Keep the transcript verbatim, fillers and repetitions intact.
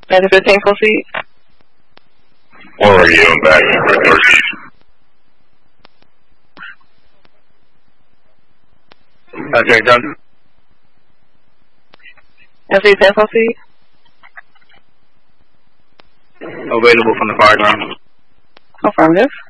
Magic fifteen, proceed. Or are you back for Northeast? Okay, done. S D ten, proceed. Available from the fire ground. Affirmative.